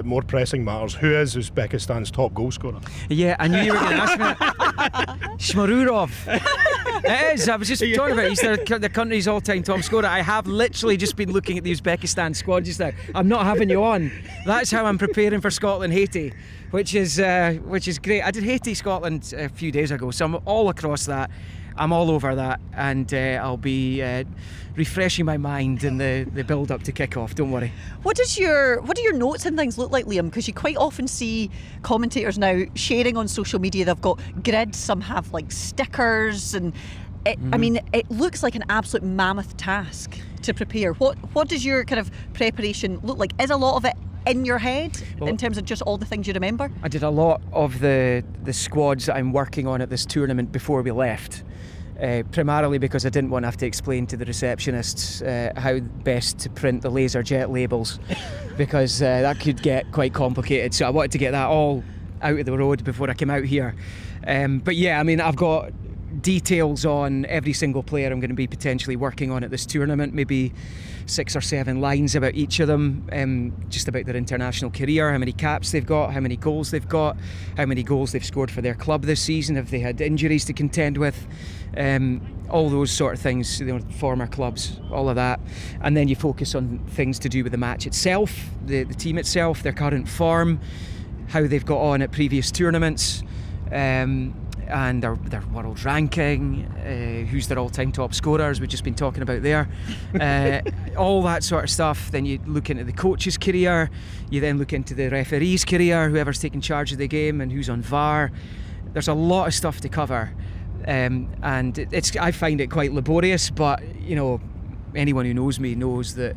more pressing matters, who is Uzbekistan's top goal scorer? Yeah, I knew you were going to ask me that. Shmururov. It is. I was just talking about it. He's the country's all-time top scorer. I have literally just been looking at the Uzbekistan squad just now. I'm not having you on. That's how I'm preparing for Scotland-Haiti, which is great. I did Haiti-Scotland a few days ago, so I'm all across that. I'm all over that, and I'll be refreshing my mind in the build-up to kick-off. Don't worry. What do your notes and things look like, Liam? Because you quite often see commentators now sharing on social media. They've got grids. Some have like stickers, and I mean, it looks like an absolute mammoth task to prepare. What does your kind of preparation look like? Is a lot of it in your head in terms of just all the things you remember? I did a lot of the squads that I'm working on at this tournament before we left. Primarily because I didn't want to have to explain to the receptionists how best to print the LaserJet labels, because that could get quite complicated. So I wanted to get that all out of the road before I came out here. But yeah, I mean, I've got details on every single player I'm going to be potentially working on at this tournament, maybe 6 or 7 lines about each of them, just about their international career, how many caps they've got, how many goals they've got, how many goals they've scored for their club this season, have they had injuries to contend with, all those sort of things, former clubs, all of that. And then you focus on things to do with the match itself, the team itself, their current form, how they've got on at previous tournaments, and their world ranking, who's their all-time top scorers, we've just been talking about there, all that sort of stuff. Then you look into the coach's career, you then look into the referee's career, whoever's taking charge of the game and who's on VAR. There's a lot of stuff to cover, and I find it quite laborious, but anyone who knows me knows that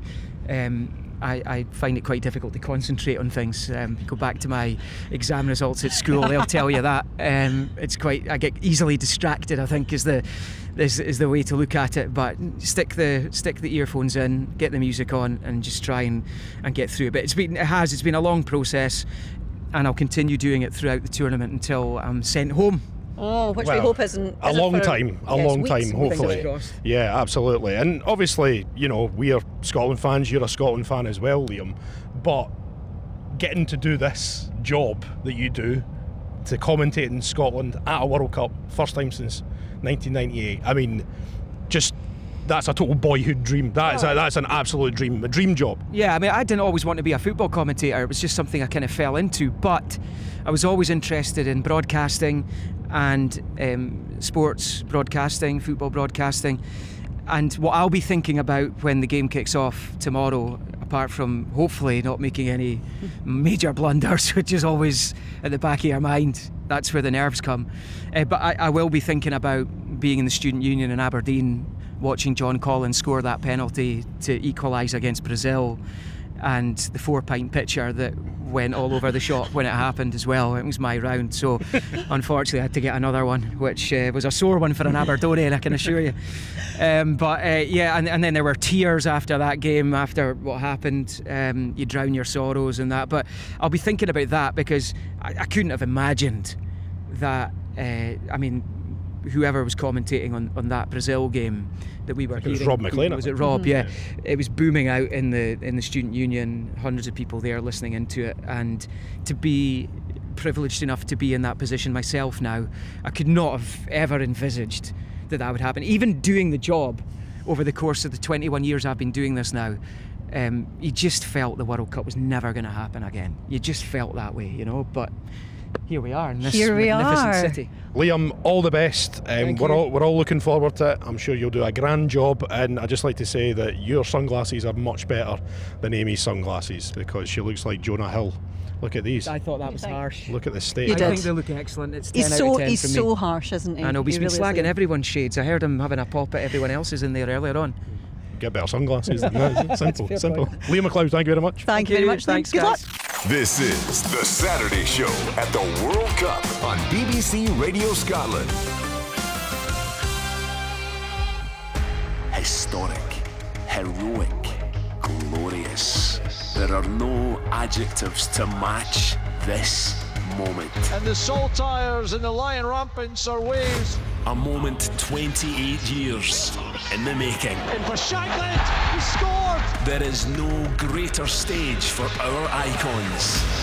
I find it quite difficult to concentrate on things. Go back to my exam results at school, they'll tell you that. I get easily distracted, I think, is the way to look at it. But stick the earphones in, get the music on, and just try and get through it. But it's been a long process, and I'll continue doing it throughout the tournament until I'm sent home. Oh, which we hope isn't a long time, hopefully. Yeah, absolutely. And obviously, we are Scotland fans, you're a Scotland fan as well, Liam, but getting to do this job that you do, to commentate in Scotland at a World Cup, first time since 1998, I mean, just that's a total boyhood dream. That's an absolute dream, a dream job. Yeah, I mean, I didn't always want to be a football commentator. It was just something I kind of fell into, but I was always interested in broadcasting and sports broadcasting, football broadcasting. And what I'll be thinking about when the game kicks off tomorrow, apart from hopefully not making any major blunders, which is always at the back of your mind, that's where the nerves come. But I will be thinking about being in the Student Union in Aberdeen, watching John Collins score that penalty to equalise against Brazil, and the 4-pint pitcher that went all over the shop when it happened as well. It was my round, so unfortunately I had to get another one, which was a sore one for an Aberdonian, I can assure you. Yeah, and then there were tears after that game, after what happened. You drown your sorrows and that, but I'll be thinking about that, because I couldn't have imagined that. I mean, whoever was commentating on that Brazil game that we were hearing, it was Rob McLean. Was it Rob? Yeah, it was booming out in the Student Union, hundreds of people there listening into it, and to be privileged enough to be in that position myself now, I could not have ever envisaged that would happen. Even doing the job over the course of the 21 years I've been doing this now, you just felt the World Cup was never going to happen again. You just felt that way, but here we are in this magnificent city. Liam, all the best. We're all looking forward to it. I'm sure you'll do a grand job, and I'd just like to say that your sunglasses are much better than Amy's sunglasses, because she looks like Jonah Hill. Look at these. I thought that was harsh. Look at the state. You I did. think they look excellent. It's 10 he's out of 10 he's for me. so harsh, isn't he? I know, but he's been really slagging everyone's shades. I heard him having a pop at everyone else's in there earlier on. Get better sunglasses than that. Simple. Liam McLeod, thank you very much. Thank you very much. Thanks, Good luck. This is The Saturday Show at the World Cup on BBC Radio Scotland. Historic, heroic, glorious. There are no adjectives to match this moment. And the saltires and the lion rampants are waves. A moment 28 years in the making. And for Shankland, he scored! There is no greater stage for our icons.